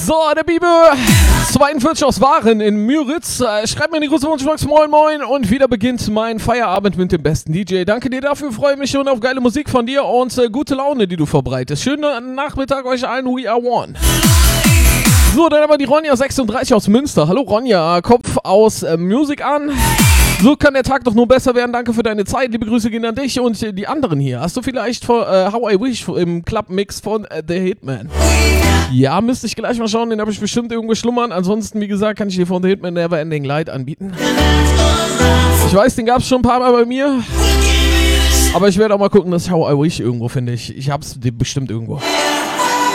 So, der Bibel 42 aus Waren in Müritz. Schreibt mir in die große Wunschbox, moin moin. Und wieder beginnt mein Feierabend mit dem besten DJ. Danke dir dafür, freue mich schon auf geile Musik von dir und gute Laune, die du verbreitest. Schönen Nachmittag euch allen, we are one. So, dann aber die Ronja 36 aus Münster. Hallo Ronja, Kopf aus Music an. So kann der Tag doch nur besser werden. Danke für deine Zeit. Liebe Grüße gehen an dich und die anderen hier. Hast du vielleicht von How I Wish im Club-Mix von The Hitman? Ja, müsste ich gleich mal schauen. Den habe ich bestimmt irgendwo schlummern. Ansonsten, wie gesagt, kann ich dir von The Hitman Never Ending Light anbieten. Ich weiß, den gab es schon ein paar Mal bei mir. Aber ich werde auch mal gucken, dass How I Wish irgendwo finde. Ich hab's bestimmt irgendwo.